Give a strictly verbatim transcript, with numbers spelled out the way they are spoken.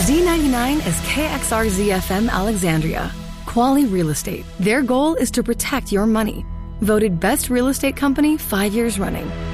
Z ninety-nine is K X R Z F M Alexandria. Quality Real Estate. Their goal is to protect your money. Voted Best Real Estate Company five years running.